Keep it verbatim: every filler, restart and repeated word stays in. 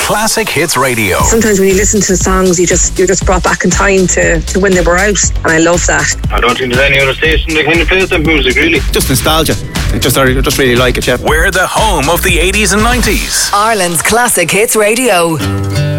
Classic Hits Radio. Sometimes when you listen to the songs, you just, you're just brought back in time to, to when they were out, and I love that. I don't think there's any other station that kind of plays that music, really. Just nostalgia. I just, I just really like it, yeah. We're the home of the eighties and nineties. Ireland's Classic Hits Radio.